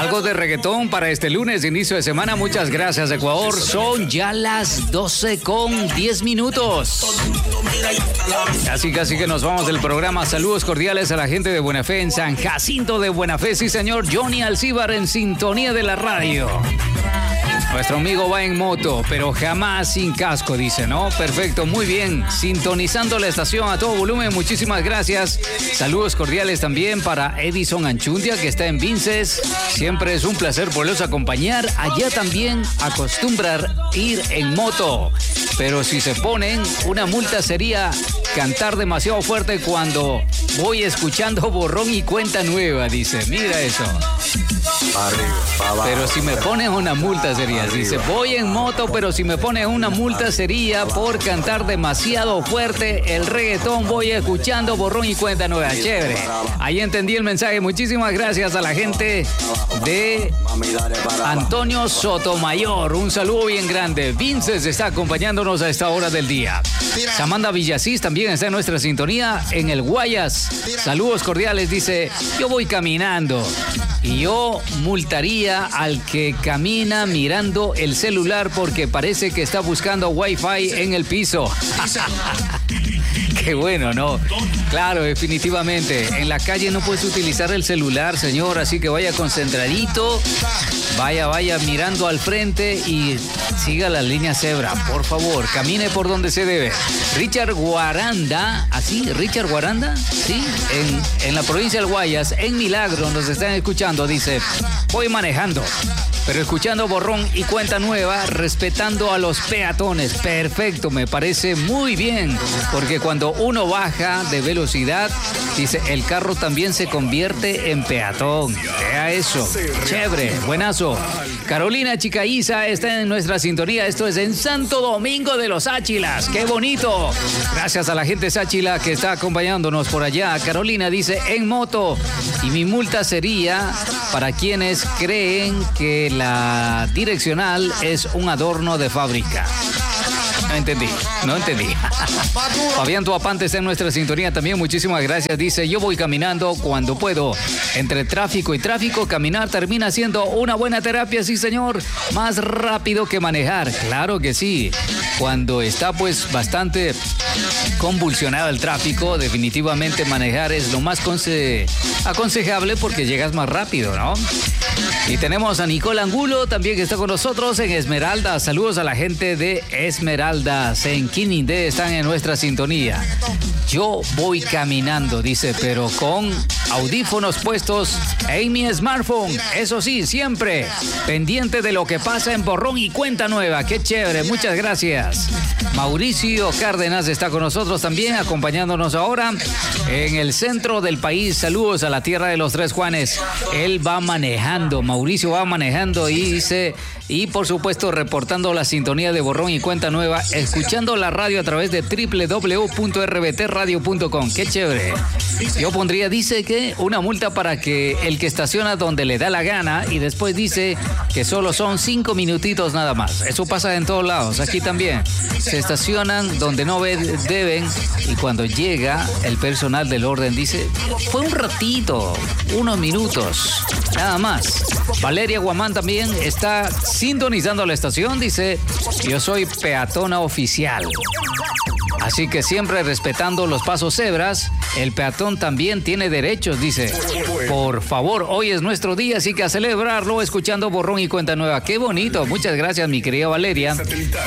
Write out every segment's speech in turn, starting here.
Algo de reggaetón para este lunes, inicio de semana. Muchas gracias, Ecuador. Son ya las 12:10. Casi que nos vamos del programa. Saludos cordiales a la gente de Buena Fe en San Jacinto de Buena Fe. Sí, señor. Johnny Alcíbar en sintonía de la radio. Nuestro amigo va en moto, pero jamás sin casco, dice, ¿no? Perfecto, muy bien. Sintonizando la estación a todo volumen, muchísimas gracias. Saludos cordiales también para Edison Anchundia, que está en Vinces. Siempre es un placer poderlos acompañar. Allá también acostumbran ir en moto. Pero si se ponen, una multa sería cantar demasiado fuerte cuando voy escuchando borrón y cuenta nueva, dice. Mira eso. Pero si me ponen una multa sería, dice, voy en moto, pero si me ponen una multa sería por cantar demasiado fuerte el reggaetón, voy escuchando borrón y cuenta nueva. Chévere. Ahí entendí el mensaje. Muchísimas gracias a la gente de Antonio Sotomayor. Un saludo bien grande. Vinces está acompañándonos a esta hora del día. Samantha Villasís también está en nuestra sintonía en el Guayas. Saludos cordiales, dice, yo voy caminando y yo multaría al que camina mirando el celular porque parece que está buscando Wi-Fi en el piso. Qué bueno, ¿no? Claro, definitivamente. En la calle no puedes utilizar el celular, señor, así que vaya concentradito, vaya mirando al frente y siga la línea cebra, por favor, camine por donde se debe. Richard Guaranda, ¿así? ¿Richard Guaranda? Sí, en la provincia del Guayas, en Milagro, nos están escuchando, dice, voy manejando, pero escuchando borrón y cuenta nueva, respetando a los peatones. Perfecto, me parece muy bien, porque cuando uno baja de velocidad, dice, el carro también se convierte en peatón. Vea eso. Chévere, buenazo. Carolina Chicaiza está en nuestra sintonía. Esto es en Santo Domingo de los Áchilas. ¡Qué bonito! Gracias a la gente Sáchila que está acompañándonos por allá. Carolina dice, en moto. Y mi multa sería para quienes creen que la direccional es un adorno de fábrica. No entendí. Fabián Tuapante está en nuestra sintonía también. Muchísimas gracias. Dice, yo voy caminando cuando puedo. Entre tráfico y tráfico, caminar termina siendo una buena terapia, sí, señor. Más rápido que manejar. Claro que sí. Cuando está pues bastante convulsionado el tráfico, definitivamente manejar es lo más aconsejable porque llegas más rápido, ¿no? Y tenemos a Nicole Angulo también que está con nosotros en Esmeralda. Saludos a la gente de Esmeraldas en Quinindé, están en nuestra sintonía. Yo voy caminando, dice, pero con audífonos puestos en mi smartphone. Eso sí, siempre pendiente de lo que pasa en borrón y cuenta nueva. Qué chévere, muchas gracias. Mauricio Cárdenas está con nosotros también, acompañándonos ahora en el centro del país. Saludos a la tierra de los Tres Juanes. Él va manejando, Mauricio va manejando y dice, y por supuesto reportando la sintonía de borrón y cuenta nueva, escuchando la radio a través de www.rbtradio.com. Qué chévere. Yo pondría, dice que una multa para que el que estaciona donde le da la gana y después dice que solo son 5 minutitos nada más. Eso pasa en todos lados, aquí también. Se estacionan donde no deben y cuando llega el personal del orden dice, fue un ratito, unos minutos, nada más. Valeria Guamán también está sintonizando la estación, dice, yo soy peatona oficial. Así que siempre respetando los pasos cebras, el peatón también tiene derechos, dice. Por favor, hoy es nuestro día, así que a celebrarlo escuchando borrón y cuenta nueva. Qué bonito, muchas gracias mi querida Valeria.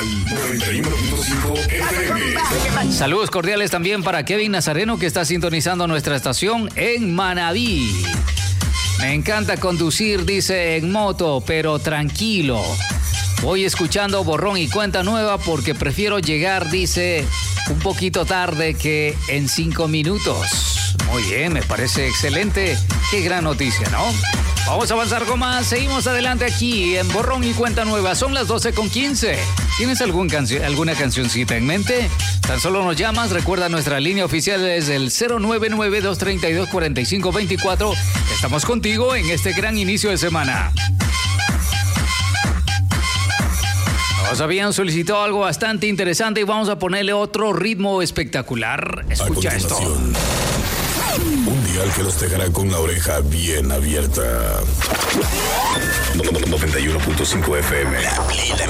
Saludos cordiales también para Kevin Nazareno que está sintonizando nuestra estación en Manabí. Me encanta conducir, dice, en moto, pero tranquilo. Voy escuchando borrón y cuenta nueva porque prefiero llegar, dice, un poquito tarde que en 5 minutos. Muy bien, me parece excelente. Qué gran noticia, ¿no? Vamos a avanzar con más. Seguimos adelante aquí en Borrón y Cuenta Nueva. Son las 12:15. ¿Tienes alguna cancioncita en mente? Tan solo nos llamas. Recuerda, nuestra línea oficial es el 099-232-4524. Estamos contigo en este gran inicio de semana. Nos habían solicitado algo bastante interesante y vamos a ponerle otro ritmo espectacular. Escucha esto. Un dial que los dejará con la oreja bien abierta. 91.5 FM.